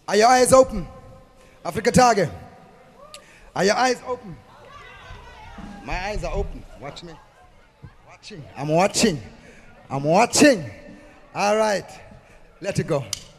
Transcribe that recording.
Are your eyes open? Africa Tage. Are your eyes open? My eyes are open. Watch me. Watching. I'm watching. I'm watching. All right. Let it go.